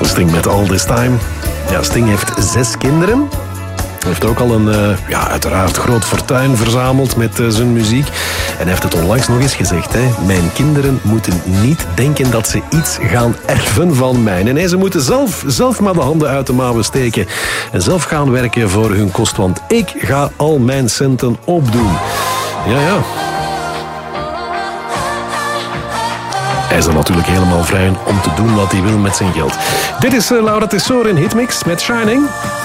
Sting met All This Time. Ja, Sting heeft 6 kinderen. Hij heeft ook al een, uiteraard groot fortuin verzameld met zijn muziek. En hij heeft het onlangs nog eens gezegd. Hè? Mijn kinderen moeten niet denken dat ze iets gaan erven van mij. Nee, ze moeten zelf maar de handen uit de mouwen steken. En zelf gaan werken voor hun kost. Want ik ga al mijn centen opdoen. Ja. Hij is er natuurlijk helemaal vrij om te doen wat hij wil met zijn geld. Dit is Laura Tesoro in Hitmix met Shining.